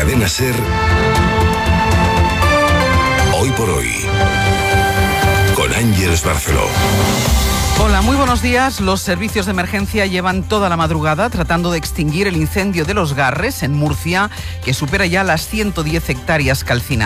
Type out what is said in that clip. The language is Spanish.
Cadena SER, Hoy por Hoy, con Ángeles Barceló. Hola, muy buenos días. Los servicios de emergencia llevan toda la madrugada tratando de extinguir el incendio de Los Garres, en Murcia, que supera ya las 110 hectáreas calcinadas.